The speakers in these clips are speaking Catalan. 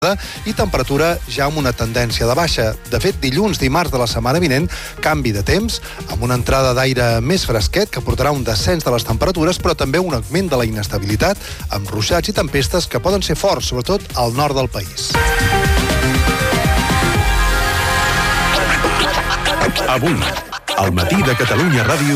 i temperatura ja amb una tendència de baixa. De fet, dilluns, dimarts de la setmana vinent, canvi de temps, amb una entrada d'aire més fresquet que portarà un descens de les temperatures, però també un augment de la inestabilitat, amb ruixats i tempestes que poden ser forts, sobretot al nord del país. Avui, al matí de Catalunya Ràdio...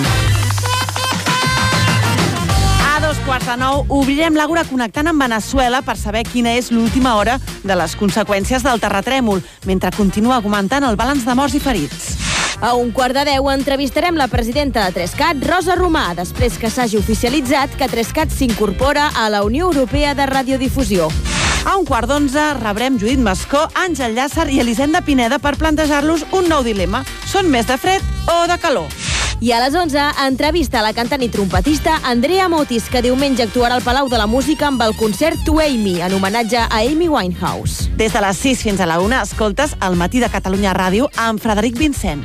A 8:45 obrirem l'Àgora connectant amb Veneçuela per saber quina és l'última hora de les conseqüències del terratrèmol, mentre continua augmentant el balanç de morts i ferits. A 11:45 entrevistarem la presidenta de Trescat, Rosa Romà, després que s'hagi oficialitzat que Trescat s'incorpora a la Unió Europea de Radiodifusió. A 11:45 rebrem Judit Mascó, Àngel Llàcer i Elisenda Pineda per plantejar-los un nou dilema. Són més de fred o de calor? I a les 11, entrevista a la cantant i trompetista Andrea Motis, que diumenge actuarà al Palau de la Música amb el concert To Amy, en homenatge a Amy Winehouse. Des de les 6 fins a la 1 escoltes El matí de Catalunya Ràdio amb Frederic Vincent.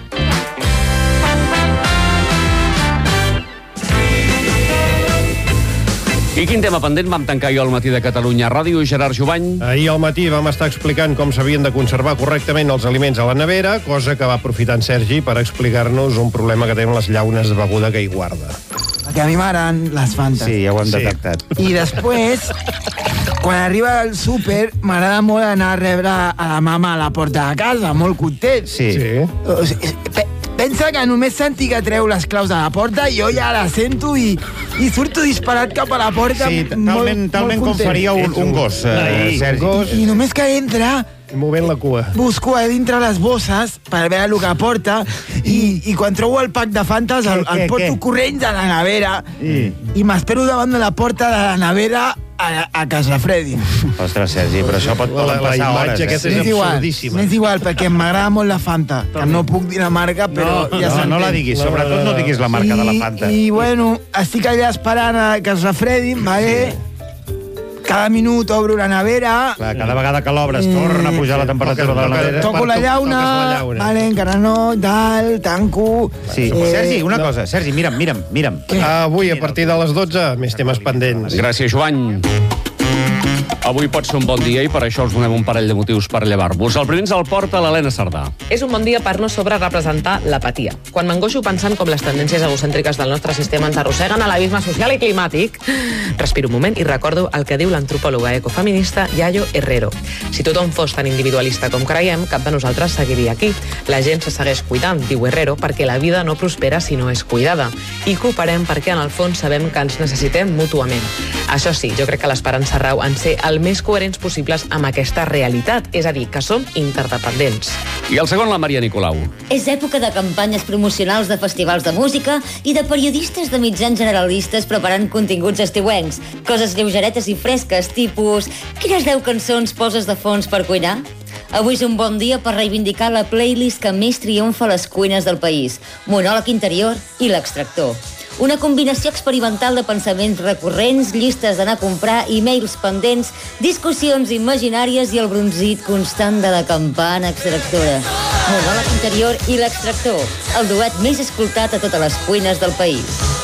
I quin tema pendent vam tancar jo al matí de Catalunya Ràdio, Gerard Jovany? Ahir al matí vam estar explicant com s'havien de conservar correctament els aliments a la nevera, cosa que va aprofitar en Sergi per explicar-nos un problema que tenen les llaunes de beguda que hi guarda. Perquè a mi m'agraden les Fantes. Sí, ja ho hem detectat. I després, quan arriba al súper, m'agrada molt anar a rebre a la mama a la porta de casa, molt content. Sí. Pensa que només sentir que treu les claus de la porta, jo ja la sento i surto disparat cap a la porta. Sí, talment com faria un gos, Sergi. I només que entra... Movent la cua. Busco a dintre les bosses per veure el que porta i quan trobo el pack de Fantes el porto corrents a la nevera i m'espero davant de la porta de la nevera a que es refredi. Ostres, Sergi, però això pot passar hores. Aquesta és absurdíssima. M'és igual, perquè m'agrada molt la Fanta, que no puc dir la marca, però ja s'entén. No la diguis, sobretot no diguis la marca de la Fanta. I bueno, estic allà esperant que es refredin, vale? Cada minut obro la nevera. Clar, cada vegada que l'obres torna a pujar la temperatura de la nevera. Toco la llauna, vale, encara no, tal, tanco... Sí. Sergi, una cosa, Sergi, mira'm. Avui, a partir de les 12, més temes pendents. Gràcies, Jovany. Avui pot ser un bon dia i per això us donem un parell de motius per llevar-vos. El primer ens el porta l'Helena Cerdà. És un bon dia per no sobrerepresentar l'apatia. Quan m'angoixo pensant com les tendències egocèntriques del nostre sistema ens arrosseguen a l'abisme social i climàtic, respiro un moment i recordo el que diu l'antropòloga ecofeminista Yayo Herrero. Si tothom fos tan individualista com creiem, cap de nosaltres seguiria aquí. La gent se segueix cuidant, diu Herrero, perquè la vida no prospera si no és cuidada. I cooperem perquè en el fons sabem que ens necessitem mútuament. Això sí, jo crec que l'esperança rau en ser el més coherents possibles amb aquesta realitat, és a dir, que som interdependents. I el segon, la Maria Nicolau. És època de campanyes promocionals de festivals de música i de periodistes de mitjans generalistes preparant continguts estiuencs, coses lleugeretes i fresques, tipus quines 10 cançons poses de fons per cuinar? Avui és un bon dia per reivindicar la playlist que més triomfa a les cuines del país, Monòleg Interior i L'Extractor. Una combinació experimental de pensaments recurrents, llistes d'anar a comprar, e-mails pendents, discussions imaginàries i el bronzit constant de la campana extractora. Monòleg Interior i L'Extractor, el duet més escoltat a totes les cuines del país.